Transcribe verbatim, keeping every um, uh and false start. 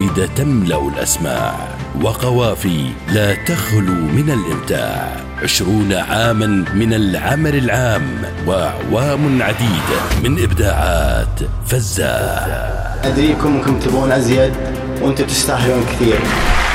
جديدة تملأ الأسماع، وقوافي لا تخلو من الإمتاع. عشرون عاما من العمل العام وأعوام عديدة من إبداعات فزاع. أدريكم أنكم تبون أزيد وأنتم تستاهلون كثير.